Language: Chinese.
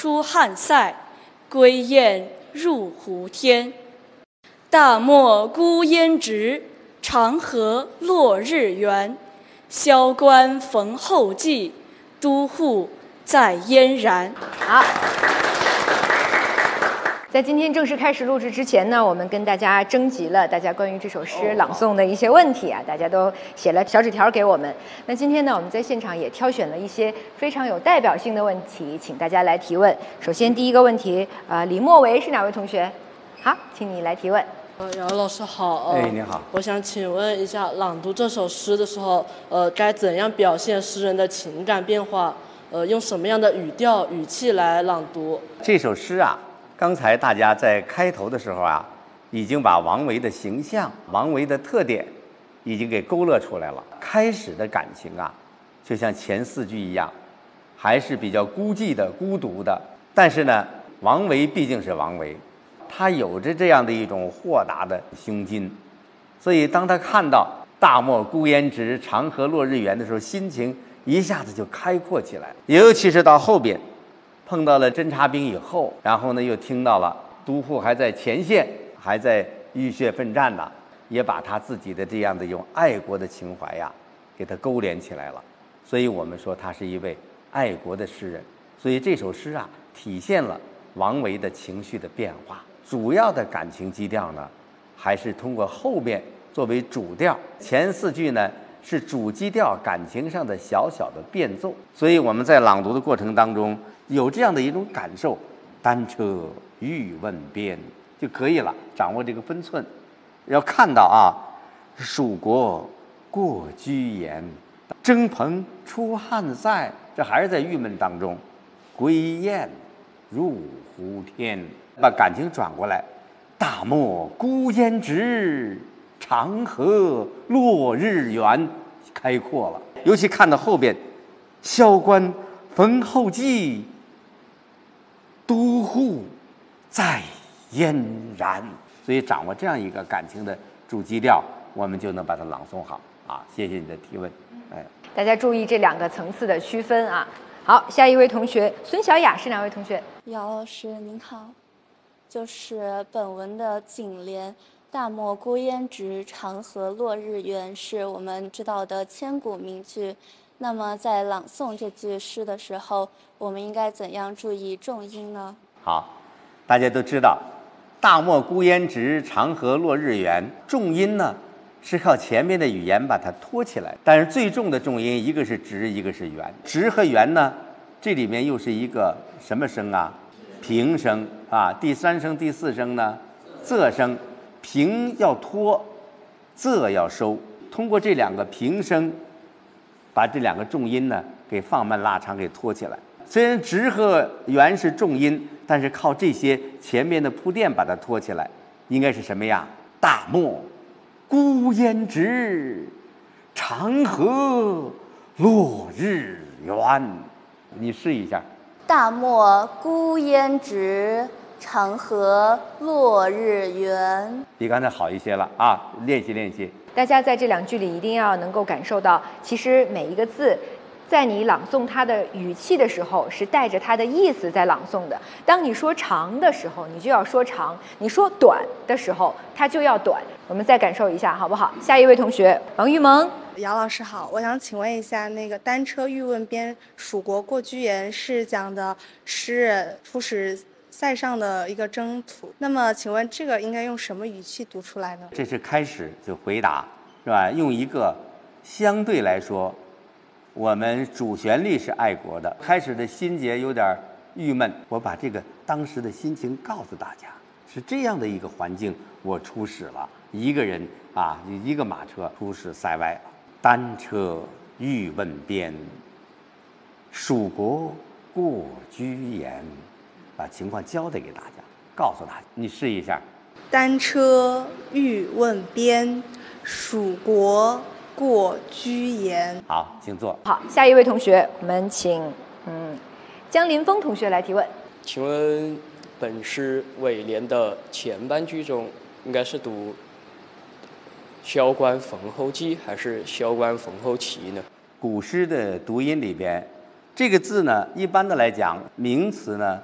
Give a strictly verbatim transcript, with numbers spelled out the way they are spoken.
出汉塞，归雁入胡天。大漠孤烟直，长河落日圆。萧关逢候骑，都护在燕然。 好。在今天正式开始录制之前呢，我们跟大家征集了大家关于这首诗朗诵的一些问题啊，大家都写了小纸条给我们。那今天呢，我们在现场也挑选了一些非常有代表性的问题，请大家来提问。首先第一个问题，呃，李莫维是哪位同学？好，请你来提问。 呃，姚老师好。呃、 哎，你好。 我想请问一下，朗读这首诗的时候，呃，该怎样表现诗人的情感变化？呃，用什么样的语调、语气来朗读？ 这首诗啊。刚才大家在开头的时候啊，已经把王维的形象、王维的特点已经给勾勒出来了。开始的感情啊，就像前四句一样，还是比较孤寂的、孤独的。但是呢，王维毕竟是王维，他有着这样的一种豁达的胸襟，所以当他看到“大漠孤烟直，长河落日圆”的时候，心情一下子就开阔起来了。尤其是到后边。碰到了侦察兵以后，然后呢又听到了都护还在前线，还在浴血奋战呢，也把他自己的这样的一种爱国的情怀呀，给他勾连起来了。所以我们说他是一位爱国的诗人。所以这首诗啊，体现了王维的情绪的变化。主要的感情基调呢，还是通过后面作为主调，前四句呢是主基调感情上的小小的变奏。所以我们在朗读的过程当中。有这样的一种感受，单车欲问边就可以了，掌握这个分寸。要看到啊，蜀国过居延，征蓬出汉塞，这还是在郁闷当中。归雁入胡天，把感情转过来。大漠孤烟直，长河落日圆，开阔了。尤其看到后边，萧关逢候骑，都护在燕然。所以掌握这样一个感情的主基调，我们就能把它朗诵好啊！谢谢你的提问。哎， 大家注意这两个层次的区分啊。好，下一位同学孙小雅是哪位同学？ 姚老师您好，就是本文的颈联“大漠孤烟直，长河落日圆”是我们知道的千古名句。那么在朗诵这句诗的时候，我们应该怎样注意重音呢？ 好，大家都知道“大漠孤烟直，长河落日圆”，重音呢是靠前面的语言把它托起来，但是最重的重音一个是直，一个是圆。直和圆呢，这里面又是一个什么声啊？平声啊。第三声、第四声呢，仄声。平要托，仄要收。通过这两个平声，把这两个重音呢给放慢拉长，给托起来。虽然直和圆是重音，但是靠这些前面的铺垫把它托起来，应该是什么呀？大漠孤烟直，长河落日圆。你试一下。 大漠孤烟直，长河落日圆。 比刚才好一些了啊！练习练习。 大家在这两句里一定要能够感受到，其实每一个字在你朗诵它的语气的时候是带着它的意思在朗诵的。当你说长的时候，你就要说长；你说短的时候，它就要短。我们再感受一下好不好？下一位同学王玉萌。 姚老师好，我想请问一下，那个单车欲问边，蜀国过居延是讲的诗人出使塞上的一个征途。那么请问这个应该用什么语气读出来呢？ 这是开始就回答，是吧？用一个相对来说，我们主旋律是爱国的，开始的心结有点郁闷，我把这个当时的心情告诉大家，是这样的一个环境，我出使了，一个人啊，一个马车出使塞外了。单车欲问边，蜀国过居延。把情况交代给大家，告诉大家，你试一下。 单车欲问边，蜀国过居延。 好，请坐。 好，下一位同学，我们请嗯江林峰同学来提问。 请问本诗尾联的前半句中，应该是读萧关逢候骑还是萧关逢候骑呢？ 古诗的读音里边，这个字呢，一般的来讲，名词呢